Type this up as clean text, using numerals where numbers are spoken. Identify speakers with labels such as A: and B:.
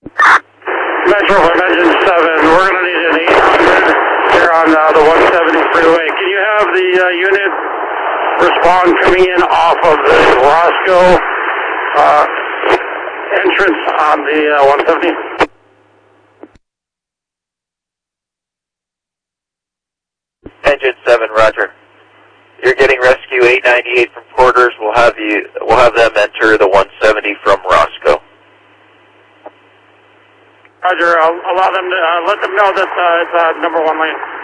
A: Metro from Engine 7, we're going to need an 800 here on the 170 freeway. Can you have the unit respond coming in off of the Roscoe entrance on the 170?
B: Engine 7, roger. You're getting rescue 898 from Porters. We'll have them enter the 170 from Roscoe.
A: Roger, I'll allow them to let them know that it's number 1 lane.